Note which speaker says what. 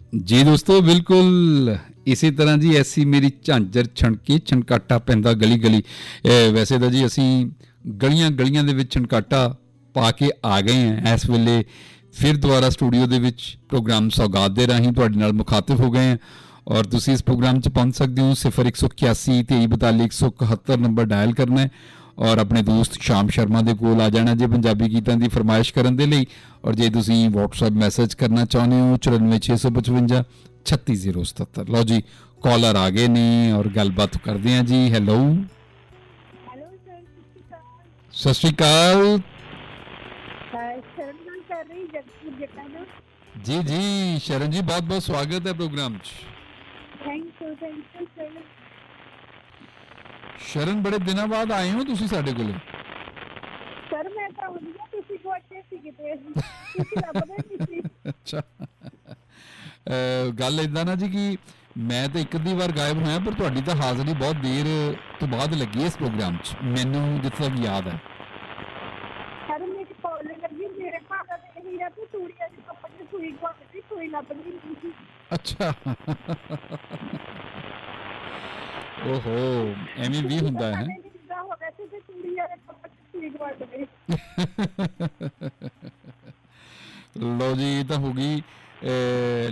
Speaker 1: ਜੀ ਦੋਸਤੋ, ਬਿਲਕੁਲ ਇਸੇ ਤਰ੍ਹਾਂ ਜੀ। ਐਸੀ ਮੇਰੀ ਝਾਂਜਰ ਛਣਕੇ ਛਣਕਾਟਾ ਪੈਂਦਾ ਗਲੀ ਗਲੀ। ਵੈਸੇ ਤਾਂ ਜੀ ਅਸੀਂ ਗਲੀਆਂ ਗਲੀਆਂ ਦੇ ਵਿੱਚ ਛਣਕਾਟਾ ਪਾ ਕੇ ਆ ਗਏ ਹਾਂ ਇਸ ਵੇਲੇ। ਫਿਰ ਦੁਬਾਰਾ ਸਟੂਡੀਓ ਦੇ ਵਿੱਚ ਪ੍ਰੋਗਰਾਮ ਸੌਗਾਤ ਦੇ ਰਾਹੀਂ ਤੁਹਾਡੇ ਨਾਲ ਮੁਖਾਤਿਬ ਹੋ ਗਏ ਹਾਂ। ਔਰ ਤੁਸੀਂ ਇਸ ਪ੍ਰੋਗਰਾਮ 'ਚ ਪਹੁੰਚ ਸਕਦੇ ਹੋ। 0181 2342 171 ਨੰਬਰ ਡਾਇਲ ਕਰਨਾ ਹੈ ਔਰ ਆਪਣੇ ਦੋਸਤ ਸ਼ਾਮ ਸ਼ਰਮਾ ਦੇ ਕੋਲ ਆ ਜਾਣਾ ਜੇ ਪੰਜਾਬੀ ਗੀਤਾਂ ਦੀ ਫਰਮਾਇਸ਼ ਕਰਨ ਦੇ ਲਈ। ਔਰ ਜੇ ਤੁਸੀਂ WhatsApp ਮੈਸੇਜ ਕਰਨਾ ਚਾਹੁੰਦੇ ਹੋ 94 655 36077। ਲਓ ਜੀ, ਕਾਲਰ ਆ ਗਏ ਨੇ ਔਰ ਗੱਲਬਾਤ ਕਰਦੇ ਹਾਂ ਜੀ। ਹੈਲੋ,
Speaker 2: ਹੈਲੋ ਸਰ, ਸਤਿ ਸ਼੍ਰੀ ਅਕਾਲ।
Speaker 1: ਸਤਿ ਸ਼੍ਰੀ ਅਕਾਲ।
Speaker 2: ਸ਼ਰਨ ਗੱਲ ਕਰ ਰਹੀ ਜਗਤਪੁਰ ਜੱਟਾਂ ਤੋਂ।
Speaker 1: ਜੀ ਜੀ ਸ਼ਰਨ ਜੀ, ਬਹੁਤ ਬਹੁਤ ਸਵਾਗਤ ਹੈ ਪ੍ਰੋਗਰਾਮ 'ਚ।
Speaker 2: Thank you sir.
Speaker 1: ਸ਼ਰਨ, ਬੜੇ ਦਿਨਾਂ ਬਾਅਦ ਆਏ ਹੋ ਤੁਸੀਂ ਸਾਡੇ ਕੋਲੇ।
Speaker 2: ਸਰ ਮੈਂ ਤਾਂ ਵਧੀਆ, ਤੁਸੀਂ ਗੁਆਚੇ ਸੀ ਕਿਤੇ, ਤੁਸੀਂ ਲੱਭਦੇ ਨਹੀਂ ਸੀ।
Speaker 1: ਅੱਛਾ, ਗੱਲ ਇੱਦਾਂ ਨਾ ਜੀ ਕਿ ਮੈਂ ਤਾਂ ਇੱਕ ਅੱਧੀ ਵਾਰ ਗਾਇਬ ਹੋਇਆ, ਪਰ ਤੁਹਾਡੀ ਤਾਂ ਹਾਜ਼ਰੀ ਬਹੁਤ ਦੇਰ ਤੋਂ ਬਾਅਦ ਲੱਗੀ ਹੈ ਇਸ ਪ੍ਰੋਗਰਾਮ 'ਚ, ਮੈਨੂੰ ਜਿੱਥੇ ਤੱਕ ਯਾਦ ਹੈ।
Speaker 2: ਸਰ ਮੇਰੀ ਕਾਲ ਲੱਗੀ, ਮੇਰੇ ਭਾਅ ਦਾ ਤਾਂ ਇਹੀ ਆ ਕਿ ਤੂੜੀਆਂ ਦੀ ਕੱਪੜੇ ਸੂਈ ਗੁਆਚਦੀ, ਸੂਈ ਲੱਭਦੀ ਨਹੀਂ ਸੀ।
Speaker 1: ਅੱਛਾ, ਓਹੋ, ਐਵੇਂ ਵੀ
Speaker 2: ਤੁਸੀਂ ਤਾਂ
Speaker 1: ਹੁੰਦਾ ਹੈ।
Speaker 2: ਸਾਡੇ ਲਈ ਜਿੱਦਾਂ ਹੋ ਗਿਆ ਸੀ ਤੇ ਤੂੜੀਆਂ ਦੇ ਕੱਪੜੇ ਸੂਈ ਗੁਆਚ ਗਈ।
Speaker 1: ਲਓ ਜੀ, ਇਹ ਤਾਂ ਹੋ ਗਈ